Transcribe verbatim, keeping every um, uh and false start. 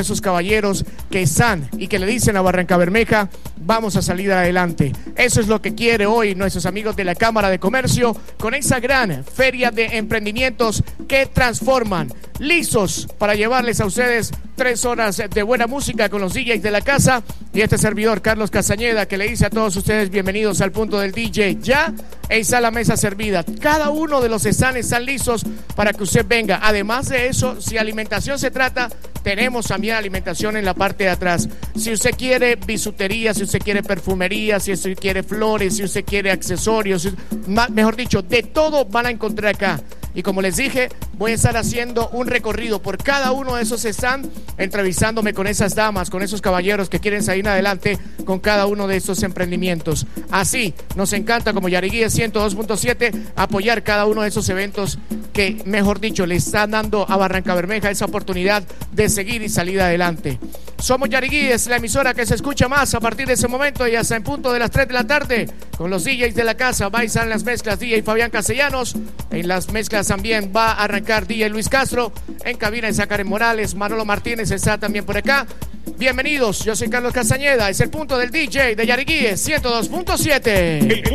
de esos caballeros que están y que le dicen a Barrancabermeja, vamos a salir adelante. Eso es lo que quiere hoy nuestros amigos de la Cámara de Comercio con esa gran feria de emprendimientos que transforman, listos para llevarles a ustedes tres horas de buena música con los D Js de la casa y este servidor Carlos Castañeda que le dice a todos ustedes bienvenidos al punto del D J. Ya está la mesa servida, cada uno de los stands están listos para que usted venga. Además de eso, si alimentación se trata, tenemos también alimentación en la parte de atrás. Si usted quiere bisutería, si usted quiere perfumería, si usted quiere flores, si usted quiere accesorios, mejor dicho, de todo van a encontrar acá. Y como les dije, voy a estar haciendo un recorrido por cada uno de esos stands, entrevistándome con esas damas, con esos caballeros que quieren salir adelante con cada uno de estos emprendimientos. Así, nos encanta como Yariguíes ciento dos punto siete apoyar cada uno de esos eventos que, mejor dicho, le están dando a Barrancabermeja esa oportunidad de seguir y salir adelante. Somos Yariguíes, la emisora que se escucha más a partir de ese momento y hasta en punto de las tres de la tarde con los D Js de la casa. Va a estar en las mezclas D J Fabián Castellanos, en las mezclas también va a arrancar D J Luis Castro, en cabina está Karen Morales, Manolo Martínez está también por acá. Bienvenidos, yo soy Carlos Castañeda, es el punto del D J de Yariguíes ciento dos punto siete.